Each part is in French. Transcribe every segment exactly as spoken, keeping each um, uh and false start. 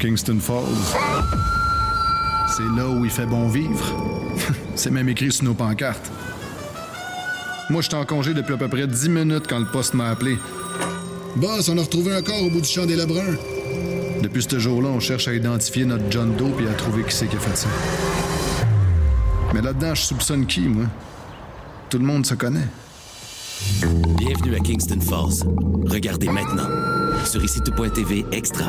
Kingston Falls. C'est là où il fait bon vivre. C'est même écrit sur nos pancartes. Moi, j'étais en congé depuis à peu près dix minutes quand le poste m'a appelé. Boss, on a retrouvé un corps au bout du champ des Lebrun. Depuis ce jour-là, on cherche à identifier notre John Doe et à trouver qui c'est qui a fait ça. Mais là-dedans, je soupçonne qui, moi? Tout le monde se connaît. Bienvenue à Kingston Falls. Regardez maintenant sur ici tout point t v Extra.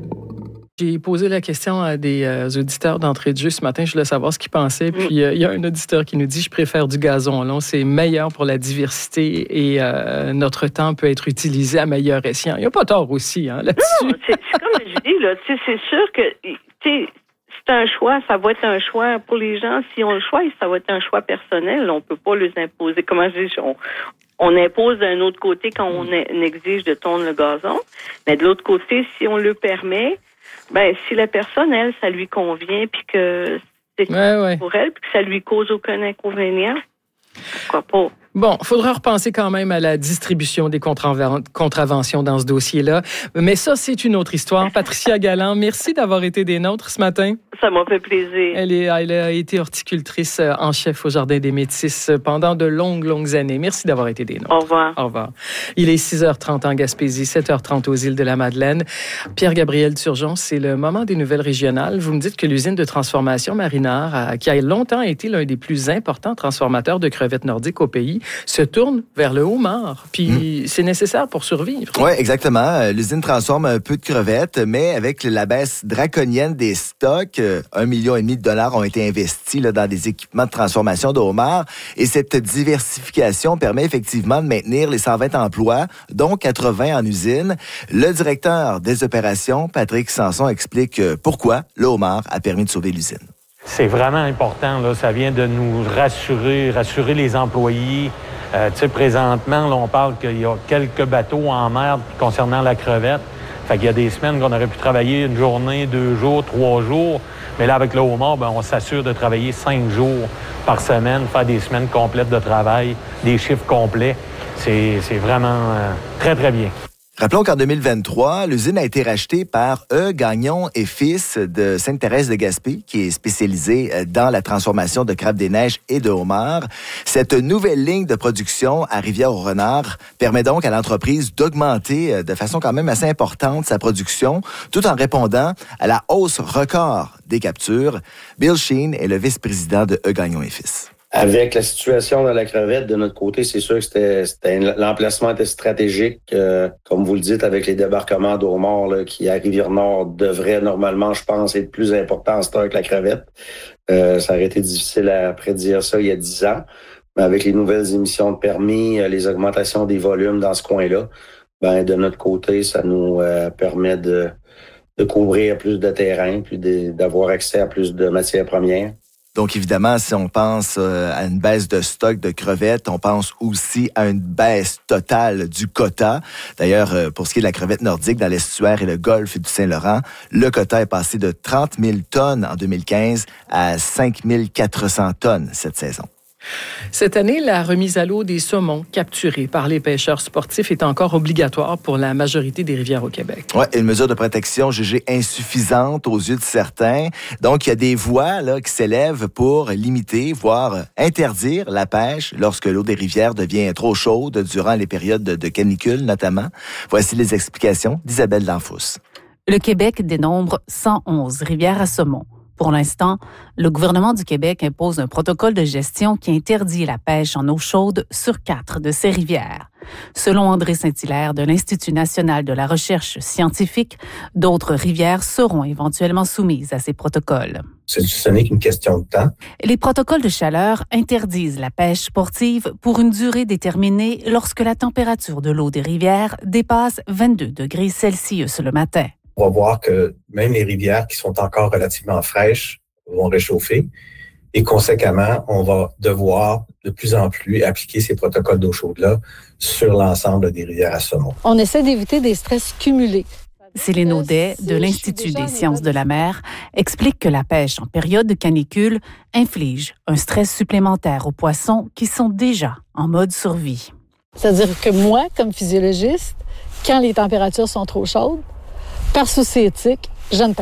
J'ai posé la question à des euh, auditeurs d'entrée de jeu ce matin. Je voulais savoir ce qu'ils pensaient. Puis, il euh, y a un auditeur qui nous dit « Je préfère du gazon long. C'est meilleur pour la diversité et euh, notre temps peut être utilisé à meilleur escient. » Il n'y a pas tort aussi hein, là-dessus. Non, c'est, c'est comme je dis, là, c'est sûr que c'est un choix. Ça va être un choix pour les gens. Si on le choisit, ça va être un choix personnel. On ne peut pas les imposer. Comment je dis, on, on impose d'un autre côté quand on, on exige de tondre le gazon. Mais de l'autre côté, si on le permet, ben si la personne, elle, ça lui convient, puis que c'est ouais, ouais. pour elle, puis que ça lui cause aucun inconvénient, pourquoi pas? Bon, il faudra repenser quand même à la distribution des contraven- contraventions dans ce dossier-là. Mais ça, c'est une autre histoire. Patricia Galland, merci d'avoir été des nôtres ce matin. Ça m'a fait plaisir. Elle, est, elle a été horticultrice en chef au Jardin des Métis pendant de longues, longues années. Merci d'avoir été des nôtres. Au revoir. Au revoir. Il est six heures trente en Gaspésie, sept heures trente aux îles de la Madeleine. Pierre-Gabriel Turgeon, c'est le moment des nouvelles régionales. Vous me dites que l'usine de transformation Marinard, a, qui a longtemps été l'un des plus importants transformateurs de crevettes nordiques au pays, se tourne vers le homard. Puis mmh. c'est nécessaire pour survivre. Oui, exactement. L'usine transforme un peu de crevettes, mais avec la baisse draconienne des stocks, un million et demi de dollars ont été investis là, dans des équipements de transformation de homards. Et cette diversification permet effectivement de maintenir les cent vingt emplois, dont quatre-vingts en usine. Le directeur des opérations, Patrick Sanson, explique pourquoi le homard a permis de sauver l'usine. C'est vraiment important. Là. Ça vient de nous rassurer, rassurer les employés. Euh, tu sais, présentement, là, on parle qu'il y a quelques bateaux en mer concernant la crevette. Fait qu'il y a des semaines qu'on aurait pu travailler une journée, deux jours, trois jours. Mais là, avec le homard, ben, on s'assure de travailler cinq jours par semaine, faire des semaines complètes de travail, des chiffres complets. C'est, c'est vraiment euh, très, très bien. Rappelons qu'en deux mille vingt-trois, l'usine a été rachetée par E. Gagnon et Fils de Sainte-Thérèse-de-Gaspé, qui est spécialisée dans la transformation de crabes des neiges et de homards. Cette nouvelle ligne de production à Rivière-au-Renard permet donc à l'entreprise d'augmenter de façon quand même assez importante sa production, tout en répondant à la hausse record des captures. Bill Sheen est le vice-président de E. Gagnon et Fils. Avec la situation dans la crevette, de notre côté, c'est sûr que c'était, c'était l'emplacement était stratégique. Euh, comme vous le dites, avec les débarquements de homards là, qui à Rivière-Nord devraient normalement, je pense, être plus importants en stock que la crevette. Euh, ça aurait été difficile à prédire ça il y a dix ans. Mais avec les nouvelles émissions de permis, les augmentations des volumes dans ce coin-là, ben de notre côté, ça nous euh, permet de, de couvrir plus de terrain, puis de, d'avoir accès à plus de matières premières. Donc, évidemment, si on pense à une baisse de stock de crevettes, on pense aussi à une baisse totale du quota. D'ailleurs, pour ce qui est de la crevette nordique dans l'estuaire et le golfe du Saint-Laurent, le quota est passé de trente mille tonnes en deux mille quinze à cinq mille quatre cents tonnes cette saison. Cette année, la remise à l'eau des saumons capturés par les pêcheurs sportifs est encore obligatoire pour la majorité des rivières au Québec. Oui, une mesure de protection jugée insuffisante aux yeux de certains. Donc, il y a des voix là, qui s'élèvent pour limiter, voire interdire la pêche lorsque l'eau des rivières devient trop chaude durant les périodes de, de canicule, notamment. Voici les explications d'Isabelle Danfous. Le Québec dénombre cent onze rivières à saumon. Pour l'instant, le gouvernement du Québec impose un protocole de gestion qui interdit la pêche en eau chaude sur quatre de ces rivières. Selon André Saint-Hilaire de l'Institut national de la recherche scientifique, d'autres rivières seront éventuellement soumises à ces protocoles. Ce n'est qu'une question de temps. Les protocoles de chaleur interdisent la pêche sportive pour une durée déterminée lorsque la température de l'eau des rivières dépasse vingt-deux degrés Celsius le matin. On va voir que même les rivières qui sont encore relativement fraîches vont réchauffer et conséquemment, on va devoir de plus en plus appliquer ces protocoles d'eau chaude-là sur l'ensemble des rivières à saumon. On essaie d'éviter des stress cumulés. Céline Audet, de l'Institut des sciences de la mer, explique que la pêche en période de canicule inflige un stress supplémentaire aux poissons qui sont déjà en mode survie. C'est-à-dire que moi, comme physiologiste, quand les températures sont trop chaudes, par souci éthique, je ne pêche